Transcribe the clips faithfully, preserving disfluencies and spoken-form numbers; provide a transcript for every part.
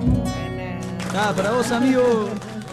Ah, para vos, amigo.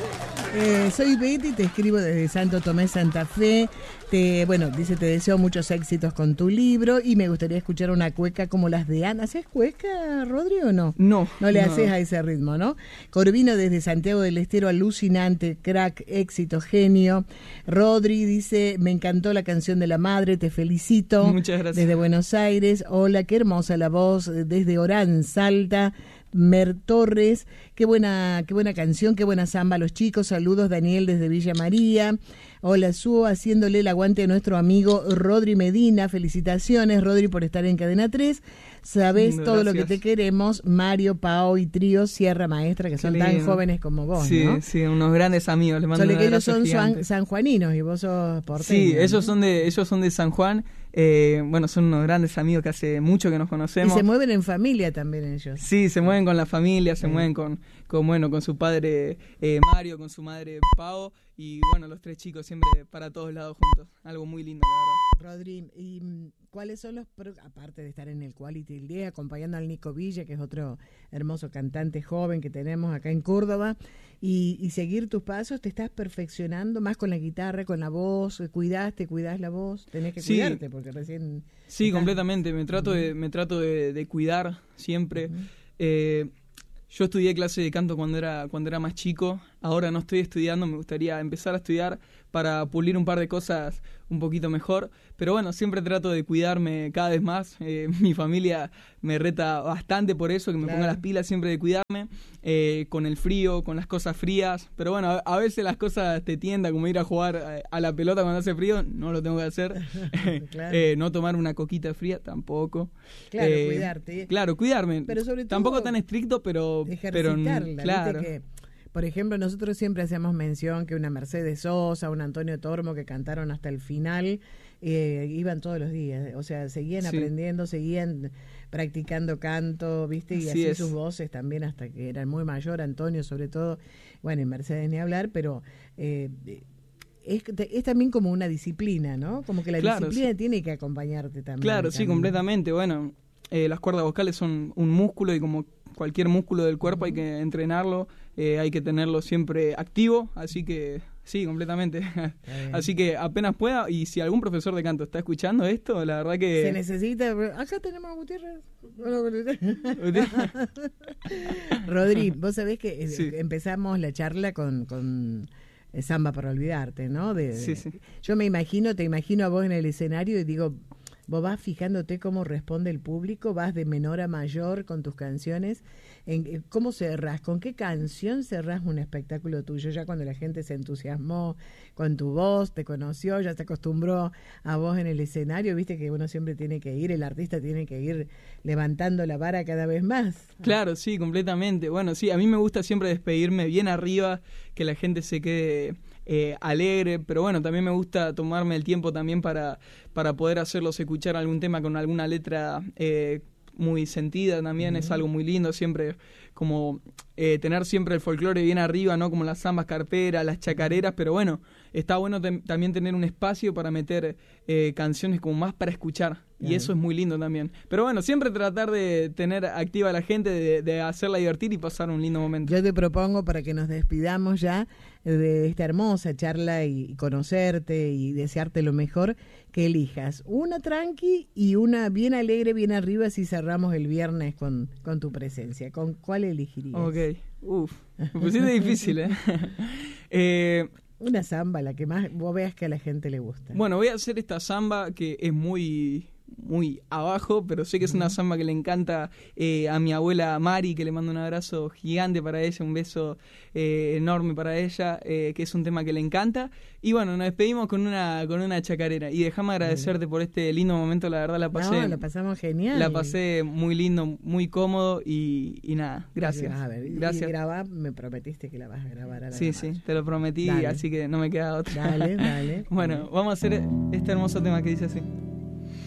Eh, soy Betty, te escribo desde Santo Tomé, Santa Fe. Te, bueno, dice, te deseo muchos éxitos con tu libro y me gustaría escuchar una cueca como las de Ana. ¿Haces cueca, Rodri, o no? No. No le no. haces a ese ritmo, ¿no? Corvino desde Santiago del Estero, alucinante, crack, éxito, genio. Rodri dice, me encantó la canción de la madre, te felicito. Muchas gracias. Desde Buenos Aires. Hola, qué hermosa la voz. Desde Orán, Salta. Mer Torres, qué buena, qué buena canción, qué buena samba a los chicos. Saludos, Daniel desde Villa María. Hola, Suo, haciéndole el aguante a nuestro amigo Rodri Medina. Felicitaciones, Rodri, por estar en Cadena tres. Sabés Lindo, todo gracias. lo que te queremos. Mario, Pao y Trío Sierra Maestra, que Qué son lindo. tan jóvenes como vos, sí, ¿no? Sí, unos grandes amigos. Les mando Solo un que ellos abrazo son gigante. san, sanjuaninos y vos sos porteño. Sí, ellos ¿no? son de ellos son de San Juan. Eh, bueno, son unos grandes amigos que hace mucho que nos Y conocemos. se mueven en familia también ellos. Sí, se mueven con la familia, se Sí. mueven con, con bueno, con su padre eh, Mario, con su madre Pao, y bueno, los tres chicos siempre para todos lados juntos. Algo muy lindo, la verdad. Rodri, ¿y mm, cuáles son los, pro- aparte de estar en el Quality el día, acompañando al Nico Villa, que es otro hermoso cantante joven que tenemos acá en Córdoba, y, y seguir tus pasos, te estás perfeccionando más con la guitarra, con la voz, cuidás, te cuidás la voz, tenés que Sí. cuidarte porque recién... Sí, estás- completamente. Me trato de, me trato de, de cuidar siempre. Eh, yo estudié clase de canto cuando era, cuando era más chico. Ahora no estoy estudiando, me gustaría empezar a estudiar para pulir un par de cosas un poquito mejor. Pero bueno, siempre trato de cuidarme cada vez más. Eh, mi familia me reta bastante por eso, que me Claro. ponga las pilas siempre de cuidarme. Eh, con el frío, con las cosas frías. Pero bueno, a, a veces las cosas te tiendan, como ir a jugar a, a la pelota cuando hace frío. No lo tengo que hacer. Claro. eh, no tomar una coquita fría tampoco. Claro, Eh, cuidarte. Claro, cuidarme. Pero sobre todo Tampoco tan estricto, pero... pero Ejercitarla, claro. ¿viste? Que, por ejemplo, nosotros siempre hacemos mención que una Mercedes Sosa, un Antonio Tormo que cantaron hasta el final, eh, iban todos los días, o sea, seguían Sí. aprendiendo, seguían practicando canto, ¿viste? Y Así así es. sus voces también hasta que eran muy mayor, Antonio sobre todo, bueno, y Mercedes ni hablar, pero... Eh, es, es también como una disciplina, ¿no? Como que la Claro, disciplina sí. tiene que acompañarte también. Claro, sí, también. completamente. Bueno, eh, las cuerdas vocales son un músculo y como cualquier músculo del cuerpo hay que entrenarlo, eh, hay que tenerlo siempre activo, así que sí, completamente. Así que apenas pueda, y si algún profesor de canto está escuchando esto, la verdad que... Se necesita... Acá tenemos a Gutiérrez. Rodri, vos sabés que eh, Sí. empezamos la charla con... con eh, Samba para olvidarte, ¿no? De, de- Sí, sí. Yo me imagino, te imagino a vos en el escenario y digo, vos vas fijándote cómo responde el público, vas de menor a mayor con tus canciones. En, eh, ¿Cómo cerrás? ¿Con qué canción cerrás un espectáculo tuyo? Ya cuando la gente se entusiasmó con tu voz, te conoció, ya se acostumbró a vos en el escenario, viste que uno siempre tiene que ir, el artista tiene que ir levantando la vara cada vez más. Claro, sí, completamente. Bueno, sí, a mí me gusta siempre despedirme bien arriba, que la gente se quede eh, alegre, pero bueno, también me gusta tomarme el tiempo también para, para poder hacerlos escuchar algún tema con alguna letra eh, muy sentida también. Uh-huh. Es algo muy lindo, siempre como eh, tener siempre el folclore bien arriba, ¿no? Como las zambas carperas, las chacareras, pero bueno, está bueno te- también tener un espacio para meter eh, canciones como más para escuchar, y uh-huh. eso es muy lindo también. Pero bueno, siempre tratar de tener activa a la gente, de, de hacerla divertir y pasar un lindo momento. Yo te propongo, para que nos despidamos ya de esta hermosa charla y conocerte y desearte lo mejor, que elijas una tranqui y una bien alegre, bien arriba, si cerramos el viernes con, con tu presencia. ¿Con cuál elegirías? Ok, uff, me pusiste difícil, ¿eh? eh Una samba, la que más vos veas que a la gente le gusta. Bueno, voy a hacer esta samba que es muy muy abajo, pero sé que es una samba que le encanta eh, a mi abuela Mari, que le mando un abrazo gigante para ella, un beso eh, enorme para ella, eh, que es un tema que le encanta. Y bueno, nos despedimos con una con una chacarera. Y déjame agradecerte por este lindo momento, la verdad la pasé... No, la pasamos genial. La pasé muy lindo, muy cómodo y, y nada, gracias. A ver, gracias. Y grabar, me prometiste que la vas a grabar a la Sí, grabar. sí, te lo prometí, dale. Así que no me queda otra. Dale, dale. Bueno, vamos a hacer este hermoso tema que dice así.